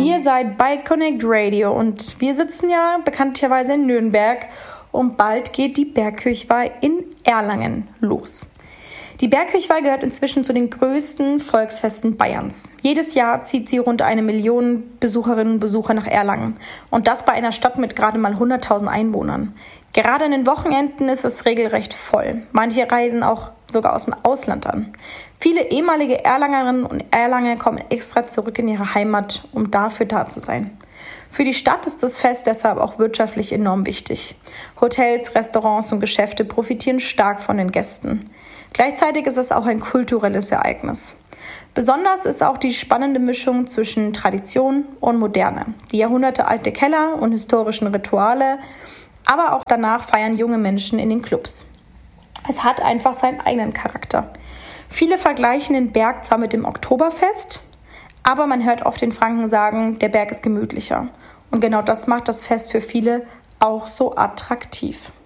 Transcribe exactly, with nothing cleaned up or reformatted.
Ihr seid bei Connect Radio und wir sitzen ja bekanntlicherweise in Nürnberg und bald geht die Bergkirchweih in Erlangen los. Die Bergkirchweih gehört inzwischen zu den größten Volksfesten Bayerns. Jedes Jahr zieht sie rund eine Million Besucherinnen und Besucher nach Erlangen. Und das bei einer Stadt mit gerade mal hunderttausend Einwohnern. Gerade an den Wochenenden ist es regelrecht voll. Manche reisen auch sogar aus dem Ausland an. Viele ehemalige Erlangerinnen und Erlanger kommen extra zurück in ihre Heimat, um dafür da zu sein. Für die Stadt ist das Fest deshalb auch wirtschaftlich enorm wichtig. Hotels, Restaurants und Geschäfte profitieren stark von den Gästen. Gleichzeitig ist es auch ein kulturelles Ereignis. Besonders ist auch die spannende Mischung zwischen Tradition und Moderne. Die jahrhundertealte Keller und historischen Rituale, aber auch danach feiern junge Menschen in den Clubs. Es hat einfach seinen eigenen Charakter. Viele vergleichen den Berg zwar mit dem Oktoberfest, aber man hört oft den Franken sagen, der Berg ist gemütlicher. Und genau das macht das Fest für viele auch so attraktiv.